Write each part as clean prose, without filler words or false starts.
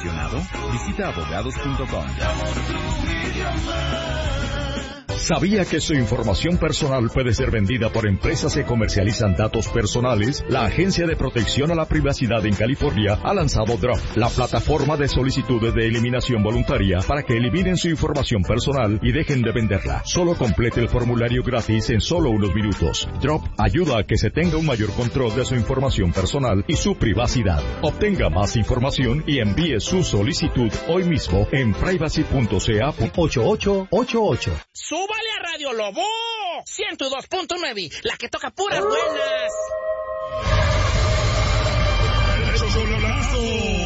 ¿Cuestionado? Visita abogados.com. ¿Sabía que su información personal puede ser vendida por empresas que comercializan datos personales? La Agencia de Protección a la Privacidad en California ha lanzado Drop, la plataforma de solicitudes de eliminación voluntaria para que eliminen su información personal y dejen de venderla. Solo complete el formulario gratis en solo unos minutos. Drop ayuda a que se tenga un mayor control de su información personal y su privacidad. Obtenga más información y envíe su solicitud hoy mismo en privacy.ca.8888. ¡Súbale a Radio Lobo! 102.9, la que toca puras buenas. ¡Eso solonazo!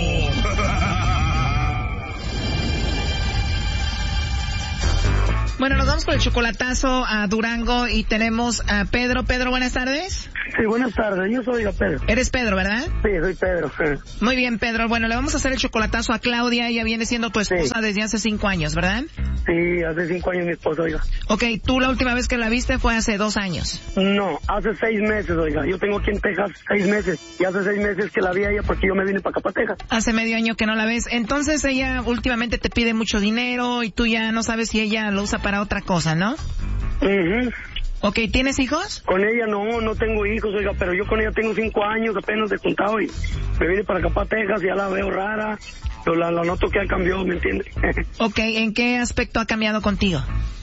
Bueno, nos vamos con el chocolatazo a Durango y tenemos a Pedro. Pedro, buenas tardes. Sí, buenas tardes. Yo soy Pedro. Eres Pedro, ¿verdad? Sí, soy Pedro. Muy bien, Pedro. Bueno, le vamos a hacer el chocolatazo a Claudia. Ella viene siendo tu esposa desde hace 5 años, ¿verdad? Sí, hace 5 años mi esposa, oiga. Ok, tú la última vez que la viste fue hace 2 años. No, hace 6 meses, oiga. Yo tengo aquí en Texas 6 meses. Y hace 6 meses que la vi a ella porque yo me vine para acá, para Texas. Hace medio año que no la ves. Entonces ella últimamente te pide mucho dinero y tú ya no sabes si ella lo usa para otra cosa, ¿no? Ok, ¿tienes hijos? Con ella no tengo hijos, oiga, pero yo con ella tengo 5 años apenas de contado y me vine para acá, para Texas, y ya la veo rara, pero la noto que ha cambiado, ¿me entiende? Ok, ¿en qué aspecto ha cambiado contigo?